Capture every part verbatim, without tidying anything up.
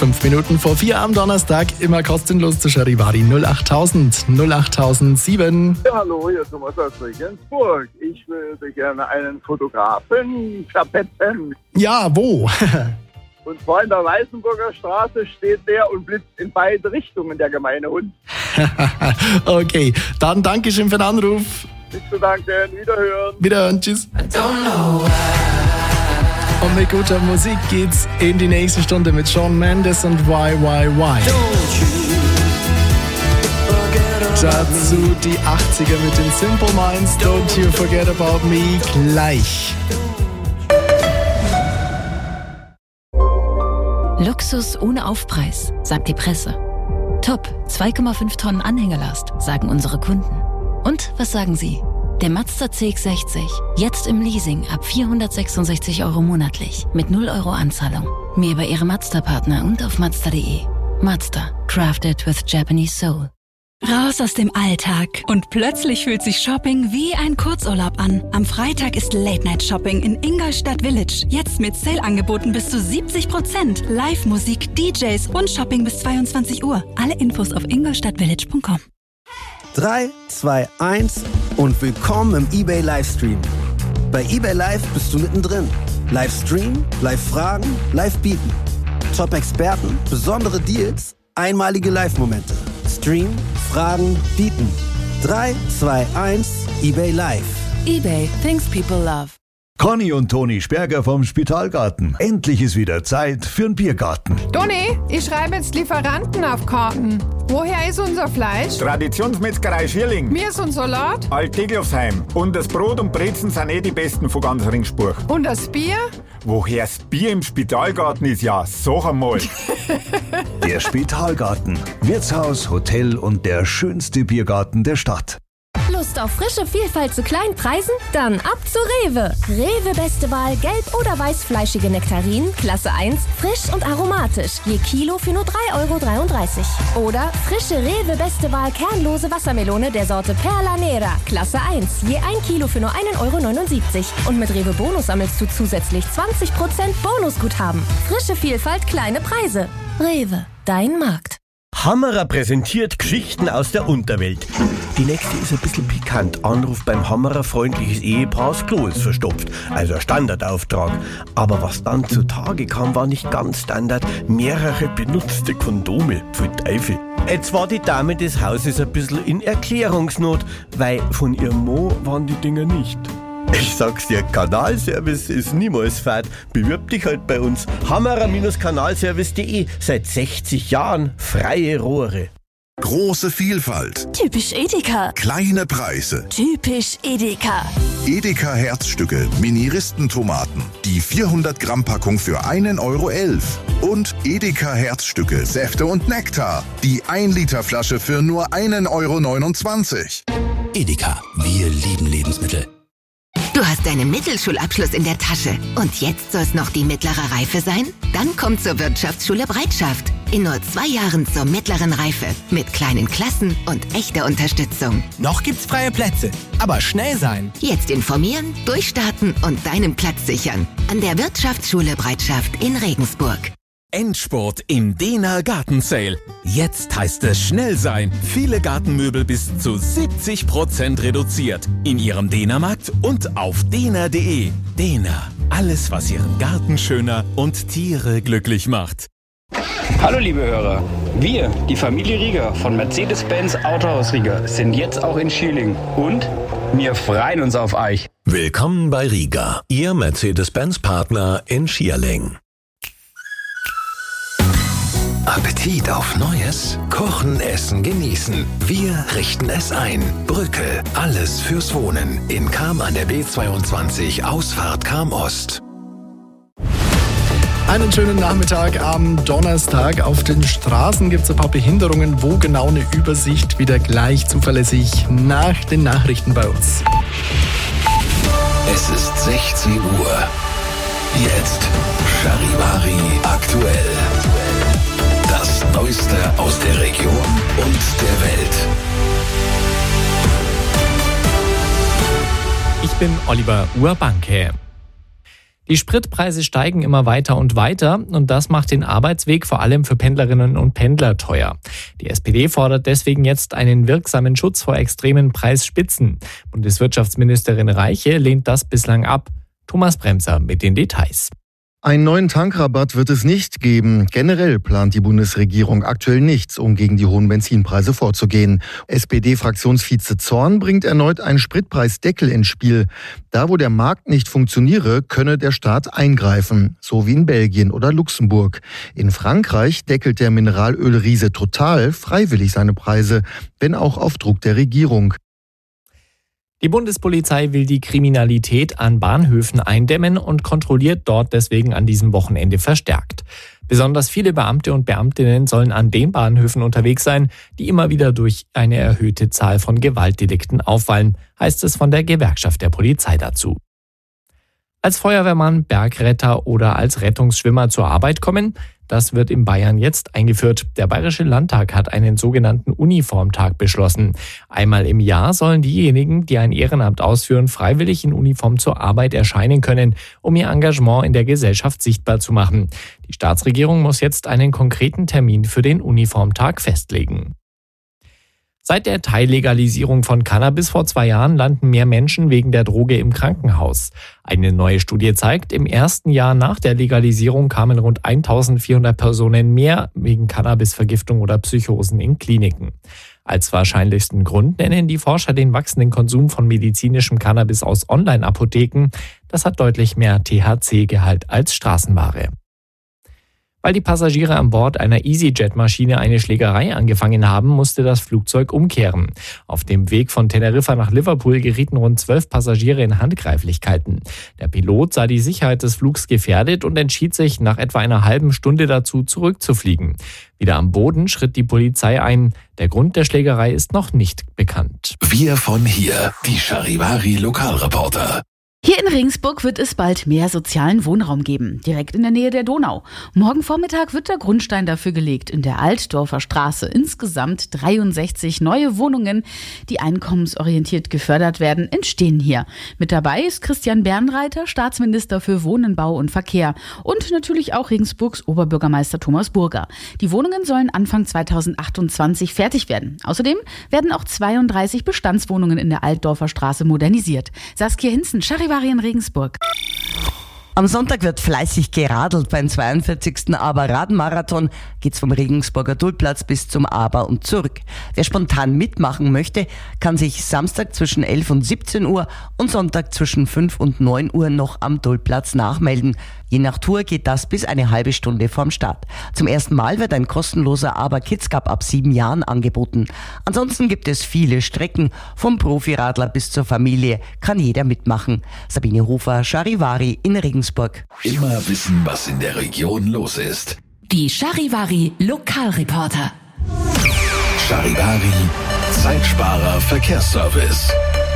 Fünf Minuten vor vier am Donnerstag, immer kostenlos zu Charivari null achttausend null achttausendsieben. Ja, hallo, hier ist Thomas aus Regensburg. Ich würde gerne einen Fotografen verpetzen. Ja, wo? Und zwar in der Weißenburger Straße steht der und blitzt in beide Richtungen, der gemeine Hund. Okay, dann Dankeschön für den Anruf. Nicht zu danken, wiederhören. Wiederhören, tschüss. Und mit guter Musik geht's in die nächste Stunde mit Shawn Mendes und Y Y Y. Dazu die achtziger mit den Simple Minds, Don't You Forget About Me, gleich. Luxus ohne Aufpreis, sagt die Presse. Top, zwei Komma fünf Tonnen Anhängerlast, sagen unsere Kunden. Und was sagen Sie? Der Mazda C X sechzig, jetzt im Leasing ab vierhundertsechsundsechzig Euro monatlich, mit null Euro Anzahlung. Mehr bei Ihrem Mazda-Partner und auf Mazda punkt de. Mazda, crafted with Japanese soul. Raus aus dem Alltag. Und plötzlich fühlt sich Shopping wie ein Kurzurlaub an. Am Freitag ist Late-Night-Shopping in Ingolstadt Village. Jetzt mit Sale-Angeboten bis zu siebzig Prozent. Live-Musik, D Js und Shopping bis zweiundzwanzig Uhr. Alle Infos auf ingolstadtvillage punkt com. drei, zwei, eins und willkommen im eBay Livestream. Bei eBay Live bist du mittendrin. Livestream, Live-Fragen, Live-Bieten. Top-Experten, besondere Deals, einmalige Live-Momente. Stream, Fragen, Bieten. drei, zwei, eins, eBay Live. eBay, things people love. Conny und Toni Sperger vom Spitalgarten. Endlich ist wieder Zeit für einen Biergarten. Toni, ich schreibe jetzt Lieferanten auf Karten. Woher ist unser Fleisch? Traditionsmetzgerei Schierling. Mir ist unser Salat. Alt-Deglofsheim. Und das Brot und Brezen sind eh die besten von ganz Ringsburg. Und das Bier? Woher's Bier im Spitalgarten ist, ja, sag einmal. Der Spitalgarten. Wirtshaus, Hotel und der schönste Biergarten der Stadt. Lust auf frische Vielfalt zu kleinen Preisen? Dann ab zu Rewe. Rewe beste Wahl gelb- oder weißfleischige Nektarinen, Klasse eins, frisch und aromatisch. Je Kilo für nur drei Euro dreiunddreißig. Oder frische Rewe beste Wahl kernlose Wassermelone der Sorte Perla Nera, Klasse eins. Je ein Kilo für nur ein Euro neunundsiebzig. Und mit Rewe Bonus sammelst du zusätzlich zwanzig Prozent Bonusguthaben. Frische Vielfalt, kleine Preise. Rewe, dein Markt. Hammerer präsentiert Geschichten aus der Unterwelt. Die nächste ist ein bisschen pikant. Anruf beim Hammerer, freundliches Ehepaar, das Klo ist verstopft. Also ein Standardauftrag. Aber was dann zutage kam, war nicht ganz Standard. Mehrere benutzte Kondome. Für Teufel. Jetzt war die Dame des Hauses ein bisschen in Erklärungsnot, weil von ihrem Mo waren die Dinger nicht. Ich sag's dir, Kanalservice ist niemals fad. Bewirb dich halt bei uns. Hammerer-Kanalservice punkt de. Seit sechzig Jahren freie Rohre. Große Vielfalt. Typisch Edeka. Kleine Preise. Typisch Edeka. Edeka Herzstücke, Mini-Ristentomaten. Die vierhundert Gramm Packung für einen Euro elf. Und Edeka Herzstücke, Säfte und Nektar. Die ein Liter Flasche für nur einen Euro neunundzwanzig. Edeka, wir lieben Lebensmittel. Du hast deinen Mittelschulabschluss in der Tasche und jetzt soll es noch die mittlere Reife sein? Dann komm zur Wirtschaftsschule Breitschaft. In nur zwei Jahren zur mittleren Reife mit kleinen Klassen und echter Unterstützung. Noch gibt's freie Plätze, aber schnell sein. Jetzt informieren, durchstarten und deinen Platz sichern. An der Wirtschaftsschule Breitschaft in Regensburg. Endspurt im Dena Garten Sale. Jetzt heißt es schnell sein. Viele Gartenmöbel bis zu siebzig Prozent reduziert. In Ihrem Dena-Markt und auf dena punkt de. Dena. Alles, was Ihren Garten schöner und Tiere glücklich macht. Hallo liebe Hörer. Wir, die Familie Rieger von Mercedes-Benz Autohaus Rieger, sind jetzt auch in Schierling. Und wir freuen uns auf euch. Willkommen bei Rieger, Ihr Mercedes-Benz-Partner in Schierling. Appetit auf Neues? Kochen, essen, genießen. Wir richten es ein. Brücke, alles fürs Wohnen. In Cham an der B zweiundzwanzig, Ausfahrt Cham Ost. Einen schönen Nachmittag am Donnerstag. Auf den Straßen gibt es ein paar Behinderungen. Wo genau, eine Übersicht wieder gleich zuverlässig nach den Nachrichten bei uns. Es ist sechzehn Uhr. Jetzt Charivari aktuell. Das Neueste aus der Region und der Welt. Ich bin Oliver Urbanke. Die Spritpreise steigen immer weiter und weiter und das macht den Arbeitsweg vor allem für Pendlerinnen und Pendler teuer. Die S P D fordert deswegen jetzt einen wirksamen Schutz vor extremen Preisspitzen. Bundeswirtschaftsministerin Reiche lehnt das bislang ab. Thomas Bremser mit den Details. Einen neuen Tankrabatt wird es nicht geben. Generell plant die Bundesregierung aktuell nichts, um gegen die hohen Benzinpreise vorzugehen. S P D-Fraktionsvize Zorn bringt erneut einen Spritpreisdeckel ins Spiel. Da, wo der Markt nicht funktioniere, könne der Staat eingreifen, so wie in Belgien oder Luxemburg. In Frankreich deckelt der Mineralölriese Total freiwillig seine Preise, wenn auch auf Druck der Regierung. Die Bundespolizei will die Kriminalität an Bahnhöfen eindämmen und kontrolliert dort deswegen an diesem Wochenende verstärkt. Besonders viele Beamte und Beamtinnen sollen an den Bahnhöfen unterwegs sein, die immer wieder durch eine erhöhte Zahl von Gewaltdelikten auffallen, heißt es von der Gewerkschaft der Polizei dazu. Als Feuerwehrmann, Bergretter oder als Rettungsschwimmer zur Arbeit kommen, das wird in Bayern jetzt eingeführt. Der Bayerische Landtag hat einen sogenannten Uniformtag beschlossen. Einmal im Jahr sollen diejenigen, die ein Ehrenamt ausführen, freiwillig in Uniform zur Arbeit erscheinen können, um ihr Engagement in der Gesellschaft sichtbar zu machen. Die Staatsregierung muss jetzt einen konkreten Termin für den Uniformtag festlegen. Seit der Teillegalisierung von Cannabis vor zwei Jahren landen mehr Menschen wegen der Droge im Krankenhaus. Eine neue Studie zeigt, im ersten Jahr nach der Legalisierung kamen rund eintausendvierhundert Personen mehr wegen Cannabisvergiftung oder Psychosen in Kliniken. Als wahrscheinlichsten Grund nennen die Forscher den wachsenden Konsum von medizinischem Cannabis aus Online-Apotheken. Das hat deutlich mehr T H C-Gehalt als Straßenware. Weil die Passagiere an Bord einer EasyJet-Maschine eine Schlägerei angefangen haben, musste das Flugzeug umkehren. Auf dem Weg von Teneriffa nach Liverpool gerieten rund zwölf Passagiere in Handgreiflichkeiten. Der Pilot sah die Sicherheit des Flugs gefährdet und entschied sich nach etwa einer halben Stunde dazu, zurückzufliegen. Wieder am Boden schritt die Polizei ein. Der Grund der Schlägerei ist noch nicht bekannt. Wir von hier, die Charivari Lokalreporter. Hier in Regensburg wird es bald mehr sozialen Wohnraum geben, direkt in der Nähe der Donau. Morgen Vormittag wird der Grundstein dafür gelegt in der Altdorfer Straße. Insgesamt dreiundsechzig neue Wohnungen, die einkommensorientiert gefördert werden, entstehen hier. Mit dabei ist Christian Bernreiter, Staatsminister für Wohnen, Bau und Verkehr und natürlich auch Regensburgs Oberbürgermeister Thomas Burger. Die Wohnungen sollen Anfang zweitausendachtundzwanzig fertig werden. Außerdem werden auch zweiunddreißig Bestandswohnungen in der Altdorfer Straße modernisiert. Saskia Hinzen, Charivari in Regensburg. Am Sonntag wird fleißig geradelt. Beim zweiundvierzigsten Aber-Radmarathon geht's vom Regensburger Tullplatz bis zum Aber und zurück. Wer spontan mitmachen möchte, kann sich Samstag zwischen elf und siebzehn Uhr und Sonntag zwischen fünf und neun Uhr noch am Tullplatz nachmelden. Je nach Tour geht das bis eine halbe Stunde vorm Start. Zum ersten Mal wird ein kostenloser Aber Kids Cup ab sieben Jahren angeboten. Ansonsten gibt es viele Strecken. Vom Profiradler bis zur Familie kann jeder mitmachen. Sabine Hofer, Charivari in Regensburg. Immer wissen, was in der Region los ist. Die Charivari Lokalreporter. Charivari Zeitsparer Verkehrsservice.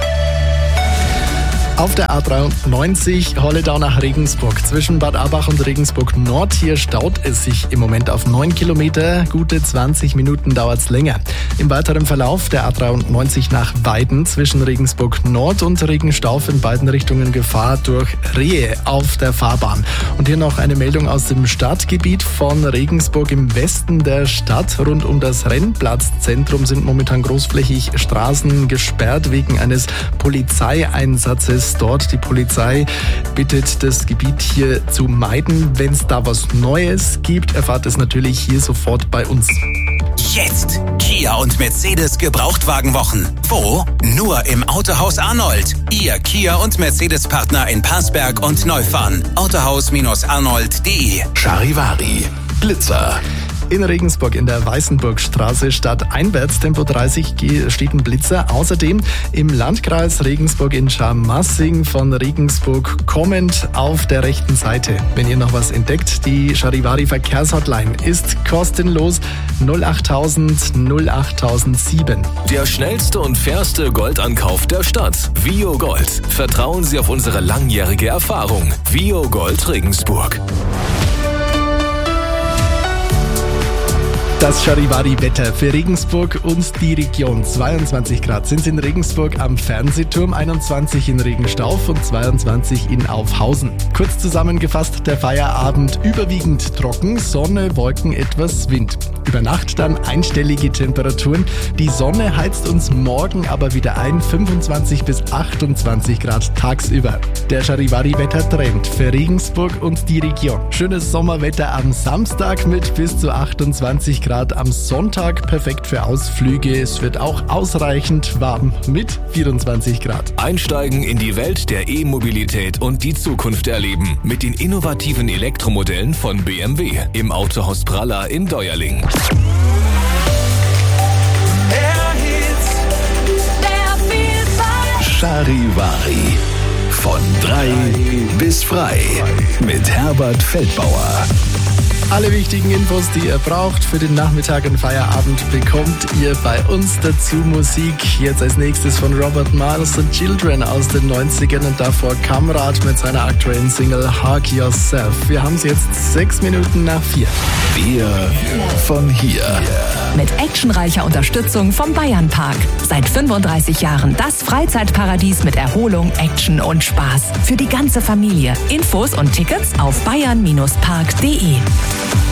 Auf der A dreiundneunzig Holledau nach Regensburg. Zwischen Bad Abbach und Regensburg Nord. Hier staut es sich im Moment auf neun Kilometer. Gute zwanzig Minuten dauert es länger. Im weiteren Verlauf der A dreiundneunzig nach Weiden zwischen Regensburg Nord und Regenstauf in beiden Richtungen Gefahr durch Rehe auf der Fahrbahn. Und hier noch eine Meldung aus dem Stadtgebiet von Regensburg im Westen der Stadt. Rund um das Rennplatzzentrum sind momentan großflächig Straßen gesperrt wegen eines Polizeieinsatzes dort. Die Polizei bittet das Gebiet hier zu meiden. Wenn es da was Neues gibt, erfahrt es natürlich hier sofort bei uns. Jetzt Kia und Mercedes Gebrauchtwagenwochen. Wo? Nur im Autohaus Arnold. Ihr Kia und Mercedes Partner in Parsberg und Neufahren. autohaus arnold punkt de. Charivari Blitzer. In Regensburg in der Weißenburgstraße stadteinwärts Tempo dreißig steht ein Blitzer. Außerdem im Landkreis Regensburg in Scharmassing von Regensburg kommend auf der rechten Seite. Wenn ihr noch was entdeckt, die Charivari Verkehrshotline ist kostenlos null achttausend null achttausendsieben. Der schnellste und fairste Goldankauf der Stadt. Vio Gold. Vertrauen Sie auf unsere langjährige Erfahrung. Vio Gold Regensburg. Das Charivari-Wetter für Regensburg und die Region. zweiundzwanzig Grad sind es in Regensburg am Fernsehturm, einundzwanzig in Regenstauf und zweiundzwanzig in Aufhausen. Kurz zusammengefasst, der Feierabend überwiegend trocken, Sonne, Wolken, etwas Wind. Über Nacht dann einstellige Temperaturen. Die Sonne heizt uns morgen aber wieder ein, fünfundzwanzig bis achtundzwanzig Grad tagsüber. Der Charivari-Wettertrend für Regensburg und die Region. Schönes Sommerwetter am Samstag mit bis zu achtundzwanzig Grad. Am Sonntag perfekt für Ausflüge. Es wird auch ausreichend warm mit vierundzwanzig Grad. Einsteigen in die Welt der E-Mobilität und die Zukunft erleben. Mit den innovativen Elektromodellen von B M W im Autohaus Pralla in Deuerling. Charivari. Von drei bis frei. Mit Herbert Feldbauer. Alle wichtigen Infos, die ihr braucht für den Nachmittag und Feierabend, bekommt ihr bei uns. Dazu Musik. Jetzt als nächstes von Robert Miles and Children aus den neunzigern und davor Kamrat mit seiner aktuellen Single Hug Yourself. Wir haben es jetzt sechs Minuten nach vier. Wir von hier. Mit actionreicher Unterstützung vom Bayernpark. Seit fünfunddreißig Jahren das Freizeitparadies mit Erholung, Action und Spaß. Für die ganze Familie. Infos und Tickets auf bayern Bindestrich park punkt de.